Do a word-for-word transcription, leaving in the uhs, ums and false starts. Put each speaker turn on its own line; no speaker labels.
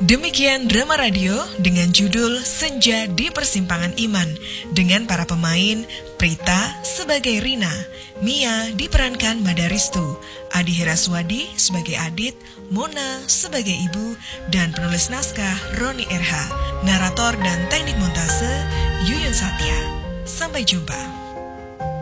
Demikian drama radio dengan judul Senja di Persimpangan Iman dengan para pemain Prita sebagai Rina, Mia diperankan Madaristu, Adi Heraswadi sebagai Adit, Mona sebagai Ibu, dan penulis naskah Roni R H, narator dan teknik montase Yuyun Satya. Sampai jumpa.